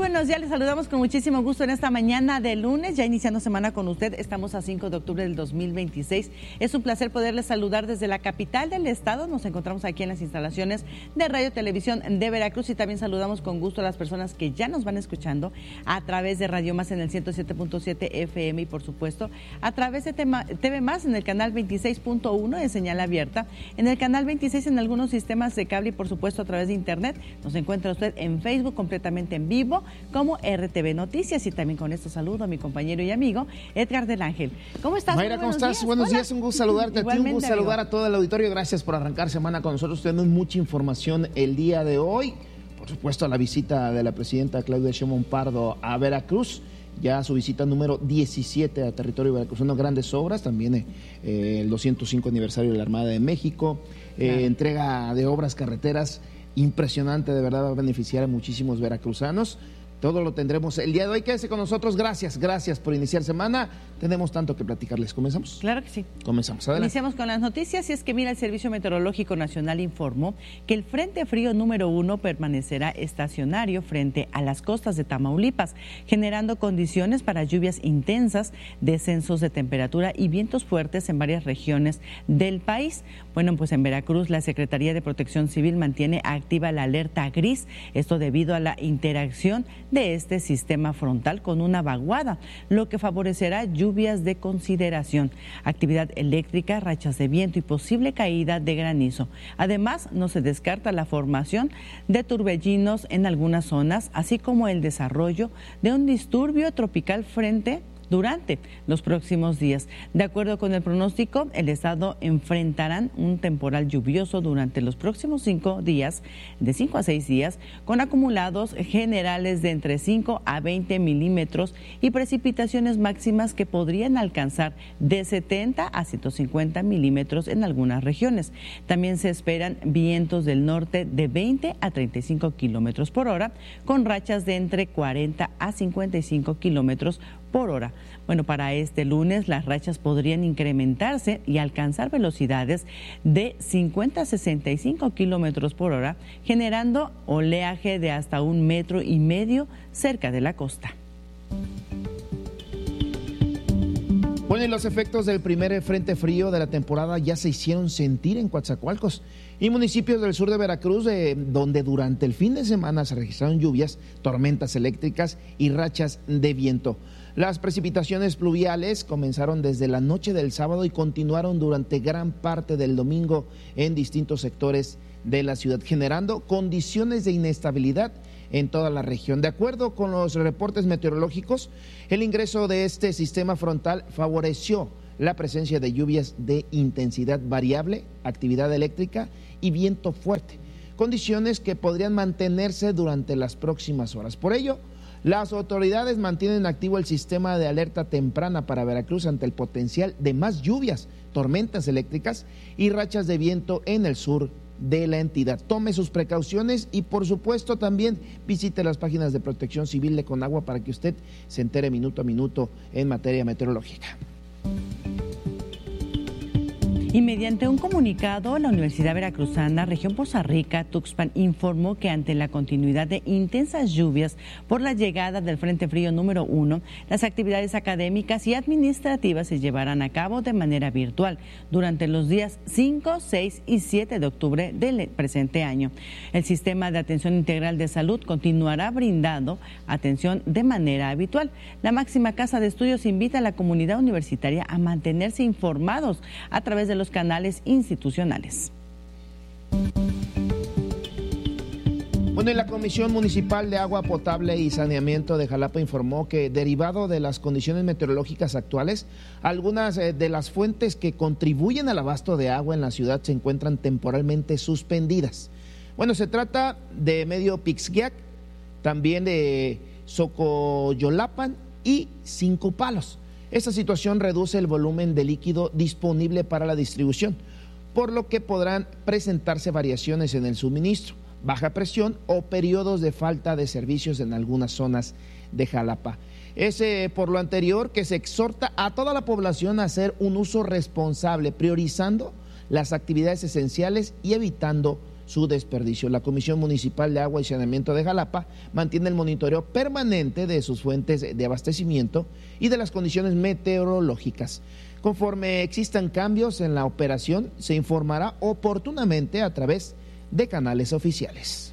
buenos días, les saludamos con muchísimo gusto en esta mañana de lunes, ya iniciando semana con usted. Estamos a 5 de octubre del 2026. Es un placer poderles saludar desde la capital del estado. Nos encontramos aquí en las instalaciones de Radio Televisión de Veracruz y también saludamos con gusto a las personas que ya nos van escuchando a través de Radio Más en el 107.7 FM y por supuesto a través de TV Más en el canal 26.1 de señal abierta, en el canal 26 en algunos sistemas de cable y por supuesto a través de internet. Nos encuentra usted en Facebook completamente en vivo como RTV Noticias y también con esto saludo a mi compañero y amigo Edgar del Ángel. ¿Cómo estás? Mayra, ¿cómo estás? Buenos días, un gusto saludarte a ti, un gusto saludar a todo el auditorio. Gracias por arrancar semana con nosotros. Tenemos mucha información el día de hoy. Por supuesto, la visita de la presidenta Claudia Sheinbaum Pardo a Veracruz. Ya su visita número 17 a territorio veracruzano, grandes obras, también el 205 aniversario de la Armada de México, entrega de obras carreteras impresionante, de verdad va a beneficiar a muchísimos veracruzanos. Todo lo tendremos el día de hoy. Quédese con nosotros. Gracias por iniciar semana. Tenemos tanto que platicarles. ¿Comenzamos? Claro que sí. Comenzamos. Adelante. Iniciamos con las noticias y es que mira, el Servicio Meteorológico Nacional informó que el Frente Frío número 1 permanecerá estacionario frente a las costas de Tamaulipas, generando condiciones para lluvias intensas, descensos de temperatura y vientos fuertes en varias regiones del país. Bueno, pues en Veracruz la Secretaría de Protección Civil mantiene activa la alerta gris, esto debido a la interacción de este sistema frontal con una vaguada, lo que favorecerá lluvias de consideración, actividad eléctrica, rachas de viento y posible caída de granizo. Además, no se descarta la formación de torbellinos en algunas zonas, así como el desarrollo de un disturbio tropical durante los próximos días. De acuerdo con el pronóstico, el estado enfrentarán un temporal lluvioso durante los próximos 5 días, de 5 a 6 días, con acumulados generales de entre 5 a 20 milímetros y precipitaciones máximas que podrían alcanzar de 70 a 150 milímetros en algunas regiones. También se esperan vientos del norte de 20 a 35 kilómetros por hora, con rachas de entre 40 a 55 kilómetros por hora. Bueno, para este lunes las rachas podrían incrementarse y alcanzar velocidades de 50 a 65 kilómetros por hora, generando oleaje de hasta 1,5 metros cerca de la costa. Bueno, y los efectos del primer frente frío de la temporada ya se hicieron sentir en Coatzacoalcos y municipios del sur de Veracruz, donde durante el fin de semana se registraron lluvias, tormentas eléctricas y rachas de viento. Las precipitaciones pluviales comenzaron desde la noche del sábado y continuaron durante gran parte del domingo en distintos sectores de la ciudad, generando condiciones de inestabilidad en toda la región. De acuerdo con los reportes meteorológicos, el ingreso de este sistema frontal favoreció la presencia de lluvias de intensidad variable, actividad eléctrica y viento fuerte, condiciones que podrían mantenerse durante las próximas horas. Por ello, las autoridades mantienen activo el sistema de alerta temprana para Veracruz ante el potencial de más lluvias, tormentas eléctricas y rachas de viento en el sur de la entidad. Tome sus precauciones y por supuesto también visite las páginas de Protección Civil de Conagua para que usted se entere minuto a minuto en materia meteorológica. Y mediante un comunicado, la Universidad Veracruzana, región Poza Rica, Tuxpan, informó que ante la continuidad de intensas lluvias por la llegada del Frente Frío número 1, las actividades académicas y administrativas se llevarán a cabo de manera virtual durante los días 5, 6 y 7 de octubre del presente año. El Sistema de Atención Integral de Salud continuará brindando atención de manera habitual. La máxima casa de estudios invita a la comunidad universitaria a mantenerse informados a través de los canales institucionales. Bueno, y la Comisión Municipal de Agua Potable y Saneamiento de Jalapa informó que, derivado de las condiciones meteorológicas actuales, algunas de las fuentes que contribuyen al abasto de agua en la ciudad se encuentran temporalmente suspendidas. Bueno, se trata de Medio Pixquiac, también de Socoyolapan y Cinco Palos. Esta situación reduce el volumen de líquido disponible para la distribución, por lo que podrán presentarse variaciones en el suministro, baja presión o periodos de falta de servicios en algunas zonas de Jalapa. Es por lo anterior que se exhorta a toda la población a hacer un uso responsable, priorizando las actividades esenciales y evitando su desperdicio. La Comisión Municipal de Agua y Saneamiento de Jalapa mantiene el monitoreo permanente de sus fuentes de abastecimiento y de las condiciones meteorológicas. Conforme existan cambios en la operación, se informará oportunamente a través de canales oficiales.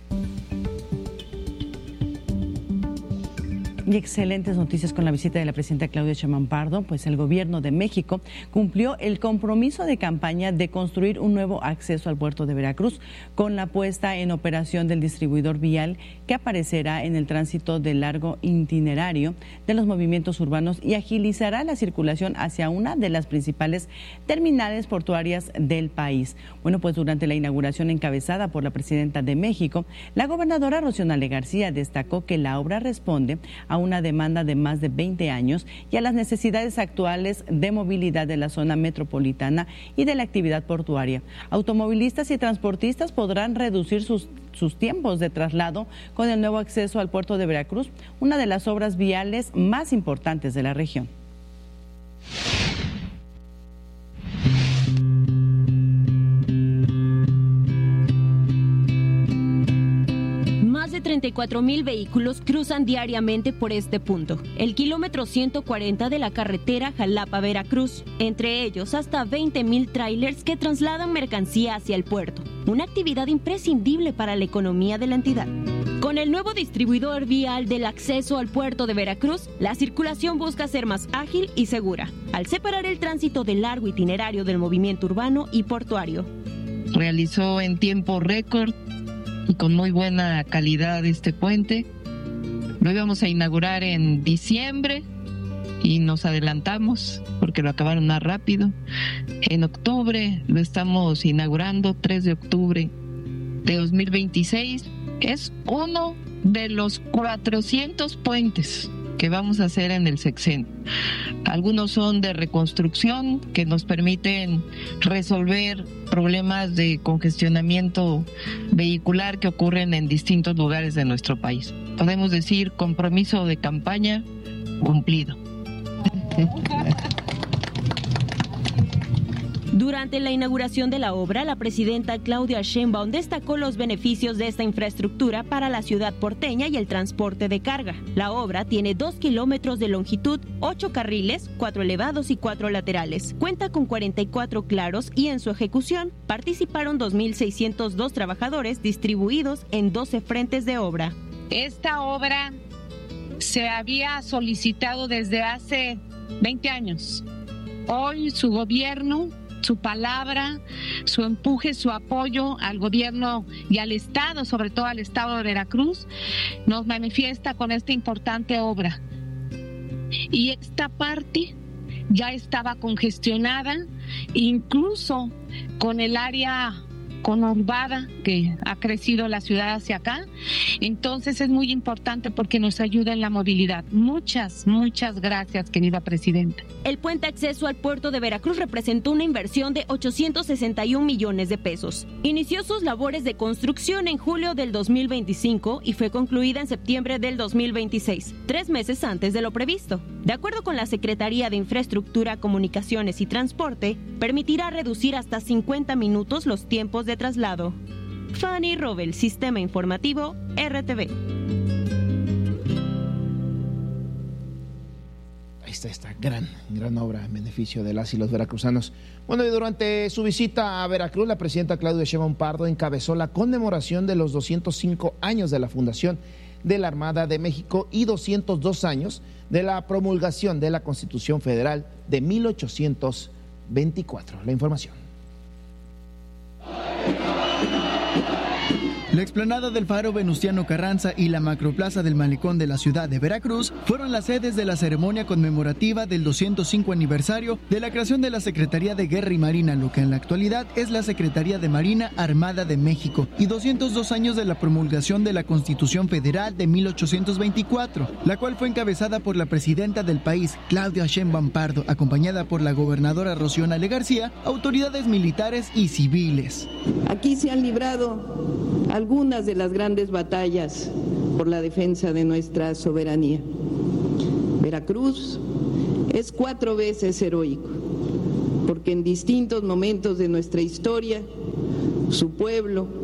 Y excelentes noticias con la visita de la presidenta Claudia Sheinbaum Pardo, pues el gobierno de México cumplió el compromiso de campaña de construir un nuevo acceso al puerto de Veracruz con la puesta en operación del distribuidor vial que aparecerá en el tránsito del largo itinerario de los movimientos urbanos y agilizará la circulación hacia una de las principales terminales portuarias del país. Bueno, pues durante la inauguración encabezada por la presidenta de México, la gobernadora Rocío Nale García destacó que la obra responde a una demanda de más de 20 años y a las necesidades actuales de movilidad de la zona metropolitana y de la actividad portuaria. Automovilistas y transportistas podrán reducir sus tiempos de traslado con el nuevo acceso al puerto de Veracruz, una de las obras viales más importantes de la región. Más de 34,000 vehículos cruzan diariamente por este punto, el kilómetro 140 de la carretera Jalapa-Veracruz, entre ellos hasta 20,000 tráilers que trasladan mercancía hacia el puerto, una actividad imprescindible para la economía de la entidad. Con el nuevo distribuidor vial del acceso al puerto de Veracruz, la circulación busca ser más ágil y segura, al separar el tránsito del largo itinerario del movimiento urbano y portuario. Realizó en tiempo récord y con muy buena calidad este puente. Lo íbamos a inaugurar en diciembre y nos adelantamos porque lo acabaron más rápido. En octubre lo estamos inaugurando, 3 de octubre de 2026. Es uno de los 400 puentes que vamos a hacer en el sexenio. Algunos son de reconstrucción que nos permiten resolver problemas de congestionamiento vehicular que ocurren en distintos lugares de nuestro país. Podemos decir compromiso de campaña cumplido. Durante la inauguración de la obra, la presidenta Claudia Sheinbaum destacó los beneficios de esta infraestructura para la ciudad porteña y el transporte de carga. La obra tiene 2 kilómetros de longitud, 8 carriles, 4 elevados y 4 laterales. Cuenta con 44 claros y en su ejecución participaron 2,602 trabajadores distribuidos en 12 frentes de obra. Esta obra se había solicitado desde hace 20 años. Hoy su gobierno, su palabra, su empuje, su apoyo al gobierno y al Estado, sobre todo al Estado de Veracruz, nos manifiesta con esta importante obra. Y esta parte ya estaba congestionada, incluso con el área conurbada que ha crecido la ciudad hacia acá. Entonces es muy importante porque nos ayuda en la movilidad. Muchas gracias, querida presidenta. El puente acceso al puerto de Veracruz representó una inversión de 861 millones de pesos. Inició sus labores de construcción en julio del 2025 y fue concluida en septiembre del 2026, 3 meses antes de lo previsto. De acuerdo con la Secretaría de Infraestructura, Comunicaciones y Transporte, permitirá reducir hasta 50 minutos los tiempos de traslado. Fanny Robel, Sistema Informativo, RTV. Ahí está esta gran obra en beneficio de las y los veracruzanos. Bueno, y durante su visita a Veracruz, la presidenta Claudia Sheinbaum Pardo encabezó la conmemoración de los 205 años de la fundación de la Armada de México y 202 años de la promulgación de la Constitución Federal de 1824. La información. La explanada del Faro Venustiano Carranza y la macroplaza del Malecón de la ciudad de Veracruz fueron las sedes de la ceremonia conmemorativa del 205 aniversario de la creación de la Secretaría de Guerra y Marina, lo que en la actualidad es la Secretaría de Marina Armada de México, y 202 años de la promulgación de la Constitución Federal de 1824, la cual fue encabezada por la presidenta del país, Claudia Sheinbaum Pardo, acompañada por la gobernadora Rocío Nale García, autoridades militares y civiles. Aquí se han librado algunas de las grandes batallas por la defensa de nuestra soberanía. Veracruz es 4 veces heroico, porque en distintos momentos de nuestra historia, su pueblo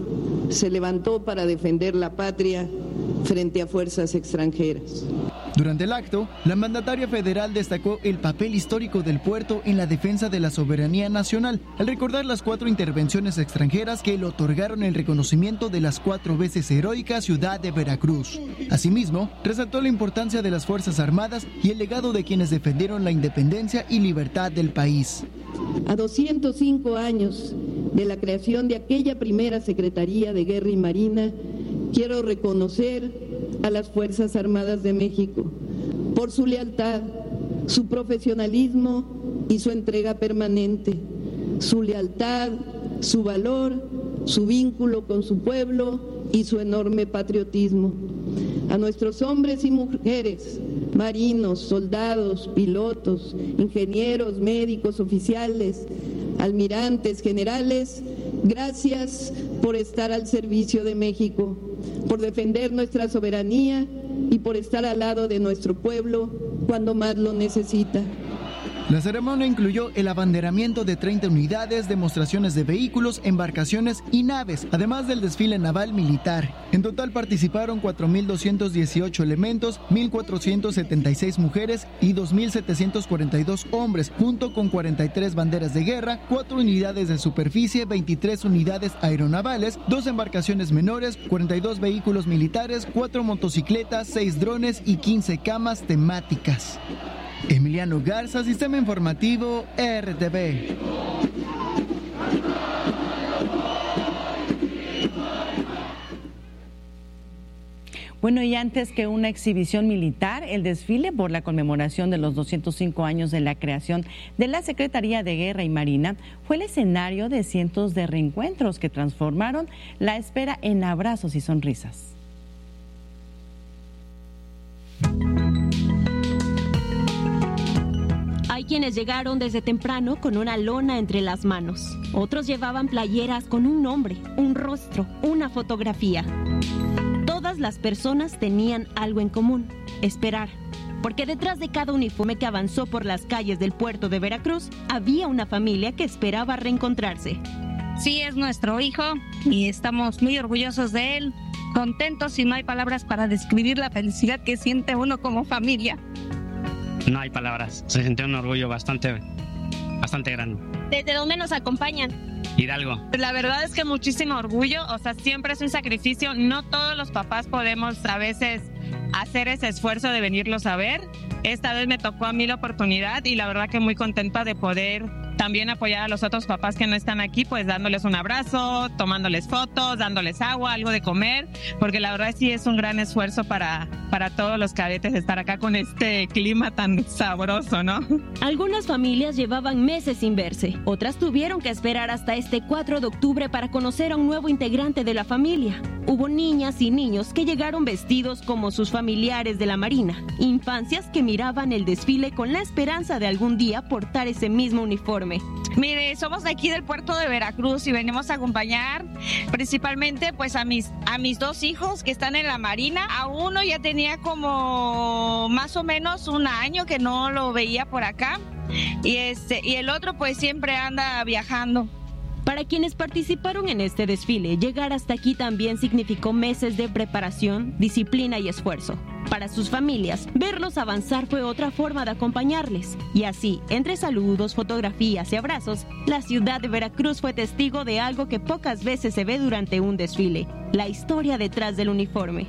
se levantó para defender la patria frente a fuerzas extranjeras. Durante el acto, la mandataria federal destacó el papel histórico del puerto en la defensa de la soberanía nacional, al recordar las 4 intervenciones extranjeras que le otorgaron el reconocimiento de las 4 veces heroica ciudad de Veracruz. Asimismo, resaltó la importancia de las Fuerzas Armadas y el legado de quienes defendieron la independencia y libertad del país. A 205 años de la creación de aquella primera Secretaría de Guerra y Marina, quiero reconocer a las Fuerzas Armadas de México por su lealtad, su profesionalismo y su entrega permanente, su lealtad, su valor, su vínculo con su pueblo y su enorme patriotismo. A nuestros hombres y mujeres, marinos, soldados, pilotos, ingenieros, médicos, oficiales, almirantes, generales, gracias por estar al servicio de México, por defender nuestra soberanía y por estar al lado de nuestro pueblo cuando más lo necesita. La ceremonia incluyó el abanderamiento de 30 unidades, demostraciones de vehículos, embarcaciones y naves, además del desfile naval militar. En total participaron 4.218 elementos, 1.476 mujeres y 2.742 hombres, junto con 43 banderas de guerra, 4 unidades de superficie, 23 unidades aeronavales, 2 embarcaciones menores, 42 vehículos militares, 4 motocicletas, 6 drones y 15 camas temáticas. Emiliano Garza, Sistema Informativo RTV. Bueno, y antes que una exhibición militar, el desfile por la conmemoración de los 205 años de la creación de la Secretaría de Guerra y Marina fue el escenario de cientos de reencuentros que transformaron la espera en abrazos y sonrisas. Hay quienes llegaron desde temprano con una lona entre las manos. Otros llevaban playeras con un nombre, un rostro, una fotografía. Todas las personas tenían algo en común: esperar. Porque detrás de cada uniforme que avanzó por las calles del puerto de Veracruz, había una familia que esperaba reencontrarse. Sí, es nuestro hijo y estamos muy orgullosos de él, contentos, y no hay palabras para describir la felicidad que siente uno como familia. No hay palabras, se siente un orgullo bastante grande. ¿Desde dónde nos acompañan? Hidalgo. La verdad es que muchísimo orgullo, o sea, siempre es un sacrificio, no todos los papás podemos a veces hacer ese esfuerzo de venirlos a ver. Esta vez me tocó a mí la oportunidad y la verdad que muy contenta de poder también apoyar a los otros papás que no están aquí, pues dándoles un abrazo, tomándoles fotos, dándoles agua, algo de comer, porque la verdad sí es un gran esfuerzo para todos los cadetes estar acá con este clima tan sabroso, ¿no? Algunas familias llevaban meses sin verse, otras tuvieron que esperar hasta este 4 de octubre para conocer a un nuevo integrante de la familia. Hubo niñas y niños que llegaron vestidos como sus familiares de la Marina, infancias que miraban el desfile con la esperanza de algún día portar ese mismo uniforme. Mire, somos de aquí del puerto de Veracruz y venimos a acompañar principalmente pues a mis 2 hijos que están en la Marina. A uno ya tenía como más o menos un año que no lo veía por acá y el otro pues siempre anda viajando. Para quienes participaron en este desfile, llegar hasta aquí también significó meses de preparación, disciplina y esfuerzo. Para sus familias, verlos avanzar fue otra forma de acompañarles. Y así, entre saludos, fotografías y abrazos, la ciudad de Veracruz fue testigo de algo que pocas veces se ve durante un desfile: la historia detrás del uniforme.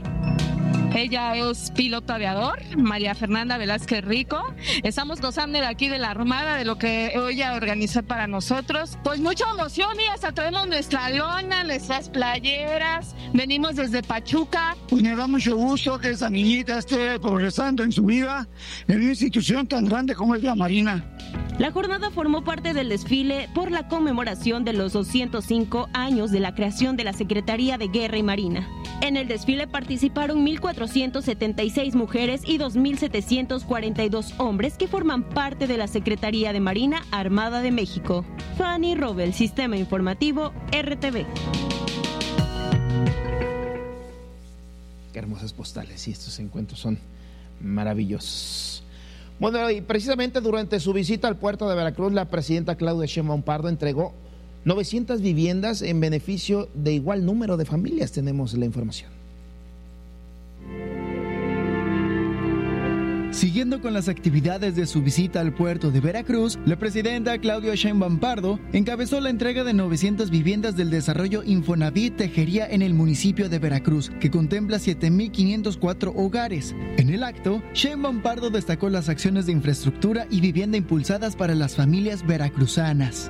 Ella es piloto aviador, María Fernanda Velázquez Rico. Estamos gozando de aquí de la Armada, de lo que ella organizó para nosotros. Pues mucha emoción, y hasta traemos nuestra lona, nuestras playeras. Venimos desde Pachuca. Pues me da mucho gusto que esa niñita esté progresando en su vida en una institución tan grande como es la Marina. La jornada formó parte del desfile por la conmemoración de los 205 años de la creación de la Secretaría de Guerra y Marina. En el desfile participaron 1,476 mujeres y 2,742 hombres que forman parte de la Secretaría de Marina Armada de México. Fanny Robel, Sistema Informativo RTV. Qué hermosas postales, y estos encuentros son maravillosos. Bueno, y precisamente durante su visita al puerto de Veracruz, la presidenta Claudia Sheinbaum Pardo entregó 900 viviendas en beneficio de igual número de familias. Tenemos la información. Siguiendo con las actividades de su visita al puerto de Veracruz, la presidenta Claudia Sheinbaum Pardo encabezó la entrega de 900 viviendas del desarrollo Infonavit Tejería en el municipio de Veracruz, que contempla 7,504 hogares. En el acto, Sheinbaum Pardo destacó las acciones de infraestructura y vivienda impulsadas para las familias veracruzanas.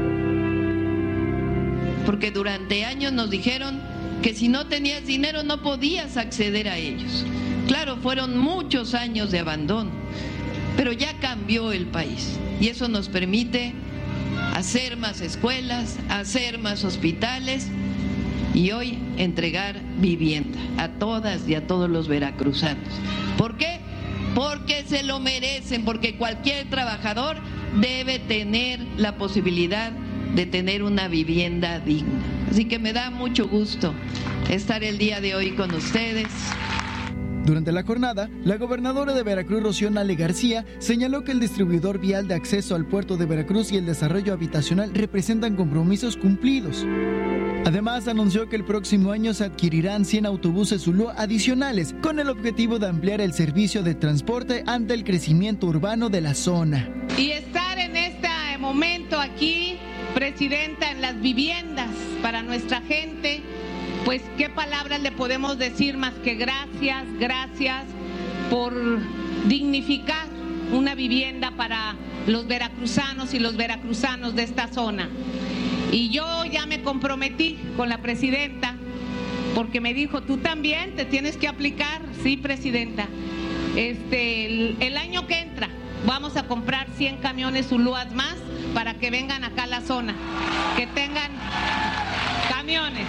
Porque durante años nos dijeron que si no tenías dinero no podías acceder a ellos. Claro, fueron muchos años de abandono, pero ya cambió el país y eso nos permite hacer más escuelas, hacer más hospitales y hoy entregar vivienda a todas y a todos los veracruzanos. ¿Por qué? Porque se lo merecen, porque cualquier trabajador debe tener la posibilidad de tener una vivienda digna. Así que me da mucho gusto estar el día de hoy con ustedes. Durante la jornada, la gobernadora de Veracruz, Rocío Nale García, señaló que el distribuidor vial de acceso al puerto de Veracruz y el desarrollo habitacional representan compromisos cumplidos. Además, anunció que el próximo año se adquirirán 100 autobuses Zulú adicionales, con el objetivo de ampliar el servicio de transporte ante el crecimiento urbano de la zona. Y estar en este momento aquí, presidenta, en las viviendas para nuestra gente, pues qué palabras le podemos decir más que gracias, gracias por dignificar una vivienda para los veracruzanos y los veracruzanos de esta zona. Y yo ya me comprometí con la presidenta, porque me dijo, tú también te tienes que aplicar. Sí, presidenta, el año que entra vamos a comprar 100 camiones Zulúas más para que vengan acá a la zona, que tengan camiones.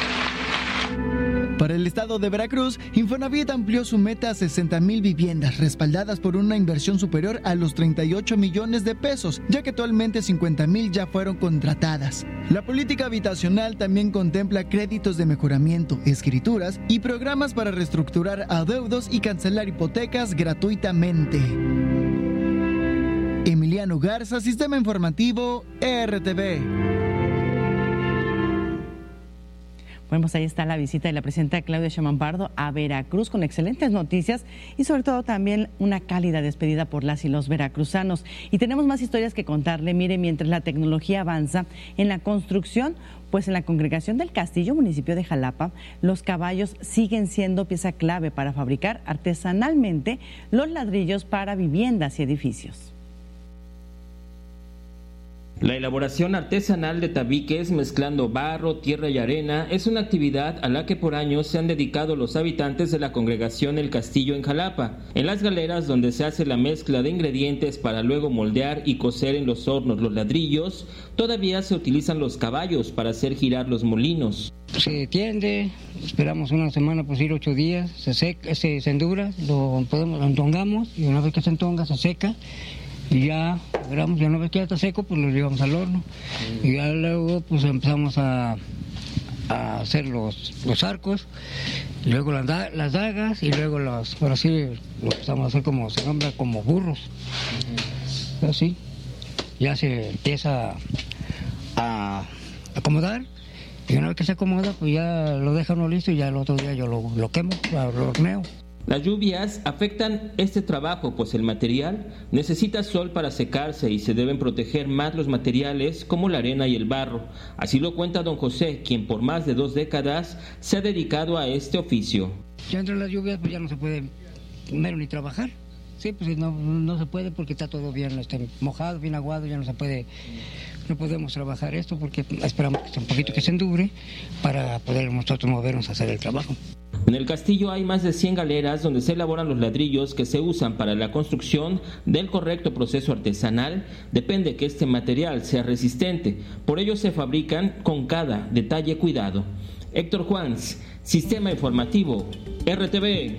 Para el estado de Veracruz, Infonavit amplió su meta a 60,000 viviendas, respaldadas por una inversión superior a los 38 millones de pesos, ya que actualmente 50,000 ya fueron contratadas. La política habitacional también contempla créditos de mejoramiento, escrituras y programas para reestructurar adeudos y cancelar hipotecas gratuitamente. Emiliano Garza, Sistema Informativo, RTV. Bueno, pues ahí está la visita de la presidenta Claudia Sheinbaum Pardo a Veracruz con excelentes noticias y sobre todo también una cálida despedida por las y los veracruzanos. Y tenemos más historias que contarle. Mire, mientras la tecnología avanza en la construcción, pues en la Congregación del Castillo, municipio de Jalapa, los caballos siguen siendo pieza clave para fabricar artesanalmente los ladrillos para viviendas y edificios. La elaboración artesanal de tabiques mezclando barro, tierra y arena es una actividad a la que por años se han dedicado los habitantes de la Congregación El Castillo en Jalapa. En las galeras donde se hace la mezcla de ingredientes para luego moldear y cocer en los hornos los ladrillos, todavía se utilizan los caballos para hacer girar los molinos. Se tiende, esperamos una semana, pues ir 8 días, se seca, se endura, lo entongamos y una vez que se entonga se seca. Y ya, veramos, ya una vez que ya está seco, pues lo llevamos al horno. Y ya luego pues empezamos a hacer los arcos, y luego las dagas, y luego ahora sí lo empezamos a hacer como se nombra, como burros. Así, ya se empieza a acomodar, y una vez que se acomoda, pues ya lo deja uno listo y ya el otro día yo lo quemo, lo horneo. Las lluvias afectan este trabajo, pues el material necesita sol para secarse y se deben proteger más los materiales como la arena y el barro. Así lo cuenta don José, quien por más de 2 décadas se ha dedicado a este oficio. Ya entre las lluvias pues ya no se puede primero ni trabajar. Sí, pues no se puede porque está todo bien mojado, bien aguado, ya no se puede, no podemos trabajar esto porque esperamos que un poquito que se endure para poder nosotros movernos a hacer el trabajo. En el castillo hay más de 100 galeras donde se elaboran los ladrillos que se usan para la construcción. Del correcto proceso artesanal depende que este material sea resistente, por ello se fabrican con cada detalle cuidado. Héctor Juans, Sistema Informativo, RTV.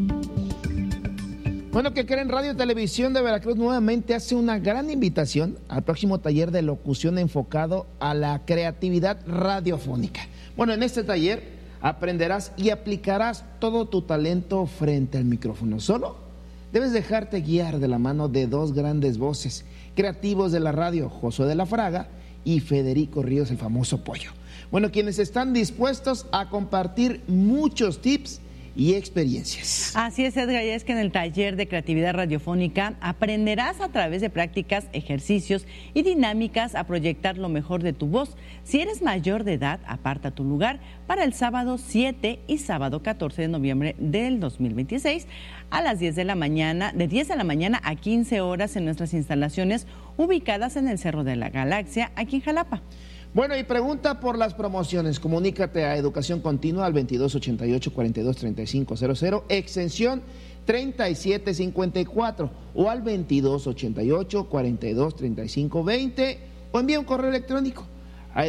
Bueno, ¿qué creen? Radio y Televisión de Veracruz nuevamente hace una gran invitación al próximo taller de locución enfocado a la creatividad radiofónica. Bueno, en este taller aprenderás y aplicarás todo tu talento frente al micrófono. Solo debes dejarte guiar de la mano de 2 grandes voces creativos de la radio, Josué de la Fraga y Federico Ríos, el famoso Pollo. Bueno, quienes están dispuestos a compartir muchos tips y experiencias. Así es, Edgar, y es que en el taller de creatividad radiofónica aprenderás a través de prácticas, ejercicios y dinámicas a proyectar lo mejor de tu voz. Si eres mayor de edad, aparta tu lugar para el sábado 7 y sábado 14 de noviembre del 2026 a las 10 de la mañana, de 10 de la mañana a 15 horas en nuestras instalaciones ubicadas en el Cerro de la Galaxia, aquí en Jalapa. Bueno, y pregunta por las promociones. Comunícate a Educación Continua al 2288-423500, extensión 3754, o al 2288-423520, o envía un correo electrónico a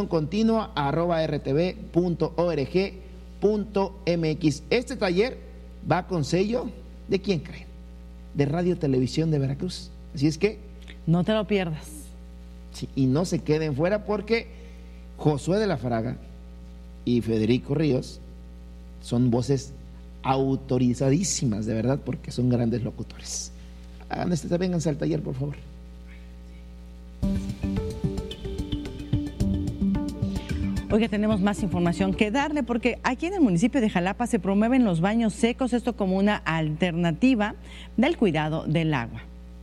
educacioncontinua@rtv.org.mx. Este taller va con sello ¿de quién creen? De Radio Televisión de Veracruz. Así es que no te lo pierdas. Sí, y no se queden fuera, porque Josué de la Fraga y Federico Ríos son voces autorizadísimas, de verdad, porque son grandes locutores. Vénganse al taller, por favor. Oiga, tenemos más información que darle, porque aquí en el municipio de Jalapa se promueven los baños secos, esto como una alternativa del cuidado del agua.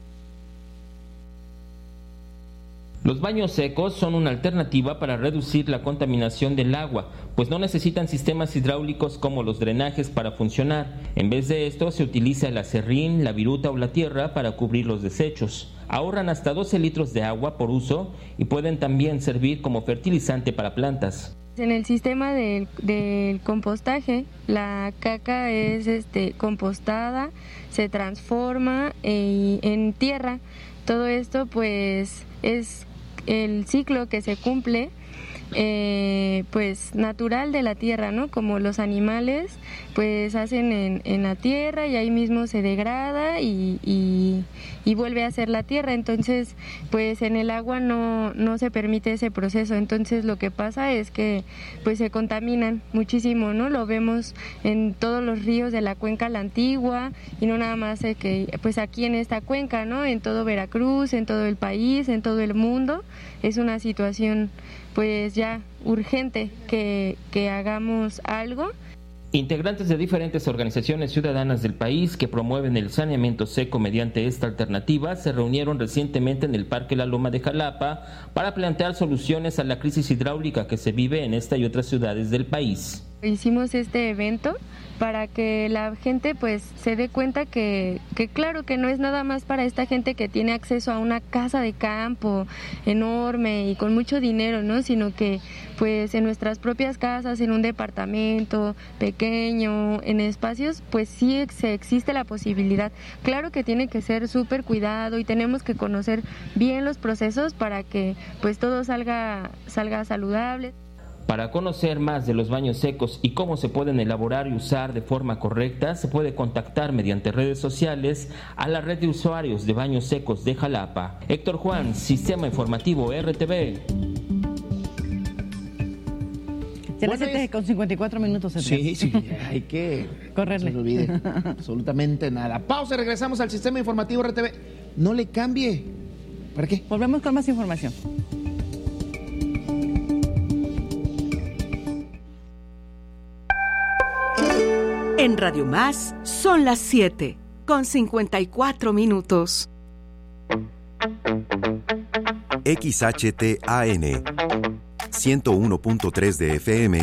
Los baños secos son una alternativa para reducir la contaminación del agua, pues no necesitan sistemas hidráulicos como los drenajes para funcionar. En vez de esto, se utiliza el aserrín, la viruta o la tierra para cubrir los desechos. Ahorran hasta 12 litros de agua por uso y pueden también servir como fertilizante para plantas. En el sistema del compostaje, la caca es compostada, se transforma en tierra. Todo esto pues es el ciclo que se cumple pues natural de la tierra, ¿no? Como los animales pues hacen en la tierra y ahí mismo se degrada y vuelve a ser la tierra. Entonces pues en el agua no se permite ese proceso. Entonces lo que pasa es que pues se contaminan muchísimo, ¿no? Lo vemos en todos los ríos de la cuenca La Antigua, y no nada más que pues aquí en esta cuenca, ¿no? En todo Veracruz, en todo el país, en todo el mundo. Es una situación pues ya urgente que hagamos algo. Integrantes de diferentes organizaciones ciudadanas del país que promueven el saneamiento seco mediante esta alternativa se reunieron recientemente en el Parque La Loma de Jalapa para plantear soluciones a la crisis hidráulica que se vive en esta y otras ciudades del país. Hicimos este evento para que la gente pues se dé cuenta que claro que no es nada más para esta gente que tiene acceso a una casa de campo enorme y con mucho dinero, ¿no? Sino que pues en nuestras propias casas, en un departamento pequeño, en espacios, pues sí existe la posibilidad. Claro que tiene que ser súper cuidado y tenemos que conocer bien los procesos para que pues todo salga saludable. Para conocer más de los baños secos y cómo se pueden elaborar y usar de forma correcta, se puede contactar mediante redes sociales a la red de usuarios de baños secos de Jalapa. Héctor Juan, Sistema Informativo RTV. Se le hace con 54 minutos. Sí, hay que correrle. No se olvide absolutamente nada. Pausa, regresamos al Sistema Informativo RTV. No le cambie. ¿Para qué? Volvemos con más información. En Radio Más son las 7 con 54 minutos. XHTAN 101.3 de FM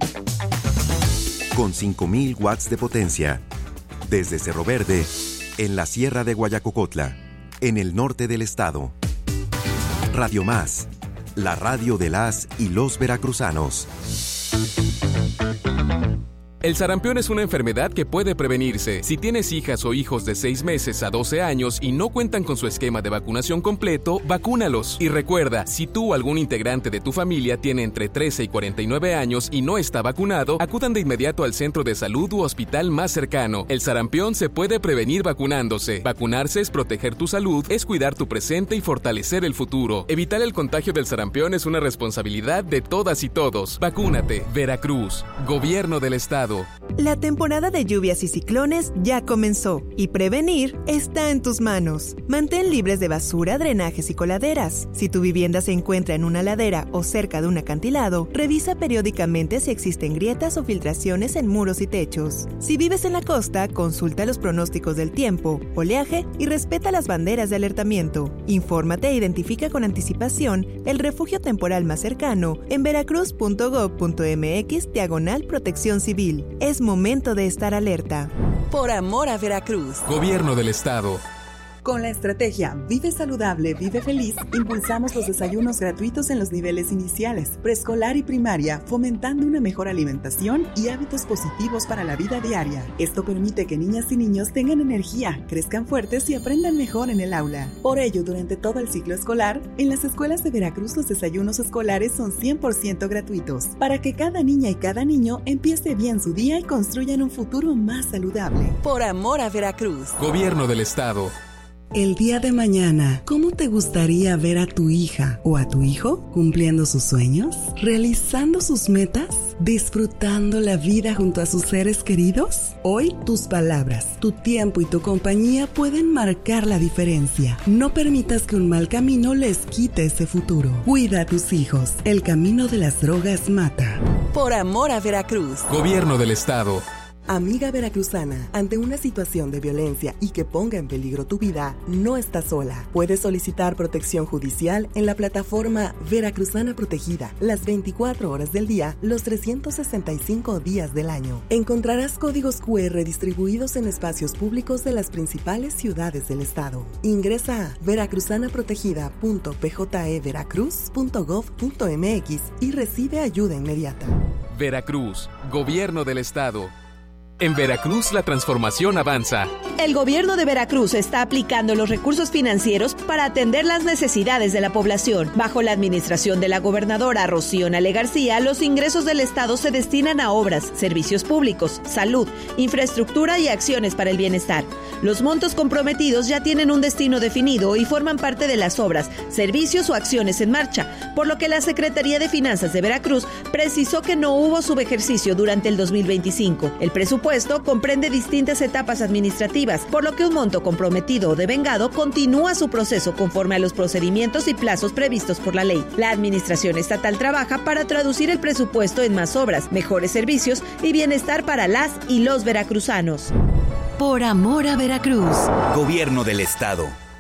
con 5,000 watts de potencia. Desde Cerro Verde, en la Sierra de Guayacocotla, en el norte del estado. Radio Más, la radio de las y los veracruzanos. El sarampión es una enfermedad que puede prevenirse. Si tienes hijas o hijos de 6 meses a 12 años y no cuentan con su esquema de vacunación completo, vacúnalos. Y recuerda, si tú o algún integrante de tu familia tiene entre 13 y 49 años y no está vacunado, acudan de inmediato al centro de salud u hospital más cercano. El sarampión se puede prevenir vacunándose. Vacunarse es proteger tu salud, es cuidar tu presente y fortalecer el futuro. Evitar el contagio del sarampión es una responsabilidad de todas y todos. Vacúnate. Veracruz. Gobierno del Estado. Estado. La temporada de lluvias y ciclones ya comenzó y prevenir está en tus manos. Mantén libres de basura, drenajes y coladeras. Si tu vivienda se encuentra en una ladera o cerca de un acantilado, revisa periódicamente si existen grietas o filtraciones en muros y techos. Si vives en la costa, consulta los pronósticos del tiempo, oleaje y respeta las banderas de alertamiento. Infórmate e identifica con anticipación el refugio temporal más cercano en veracruz.gov.mx/protección civil. Es momento de estar alerta. Por amor a Veracruz. Gobierno del Estado. Con la estrategia Vive Saludable, Vive Feliz, impulsamos los desayunos gratuitos en los niveles iniciales, preescolar y primaria, fomentando una mejor alimentación y hábitos positivos para la vida diaria. Esto permite que niñas y niños tengan energía, crezcan fuertes y aprendan mejor en el aula. Por ello, durante todo el ciclo escolar, en las escuelas de Veracruz los desayunos escolares son 100% gratuitos, para que cada niña y cada niño empiece bien su día y construyan un futuro más saludable. Por amor a Veracruz. Gobierno del Estado. El día de mañana, ¿cómo te gustaría ver a tu hija o a tu hijo cumpliendo sus sueños, realizando sus metas, disfrutando la vida junto a sus seres queridos? Hoy, tus palabras, tu tiempo y tu compañía pueden marcar la diferencia. No permitas que un mal camino les quite ese futuro. Cuida a tus hijos. El camino de las drogas mata. Por amor a Veracruz. Gobierno del Estado. Amiga veracruzana, ante una situación de violencia y que ponga en peligro tu vida, no estás sola. Puedes solicitar protección judicial en la plataforma Veracruzana Protegida, las 24 horas del día, los 365 días del año. Encontrarás códigos QR distribuidos en espacios públicos de las principales ciudades del estado. Ingresa a veracruzanaprotegida.pjeveracruz.gov.mx y recibe ayuda inmediata. Veracruz, Gobierno del Estado. En Veracruz la transformación avanza. El gobierno de Veracruz está aplicando los recursos financieros para atender las necesidades de la población. Bajo la administración de la gobernadora Rocío Nale García, los ingresos del Estado se destinan a obras, servicios públicos, salud, infraestructura y acciones para el bienestar. Los montos comprometidos ya tienen un destino definido y forman parte de las obras, servicios o acciones en marcha, por lo que la Secretaría de Finanzas de Veracruz precisó que no hubo subejercicio durante el 2025. El presupuesto comprende distintas etapas administrativas, por lo que un monto comprometido o devengado continúa su proceso conforme a los procedimientos y plazos previstos por la ley. La administración estatal trabaja para traducir el presupuesto en más obras, mejores servicios y bienestar para las y los veracruzanos. Por amor a Veracruz. Gobierno del Estado.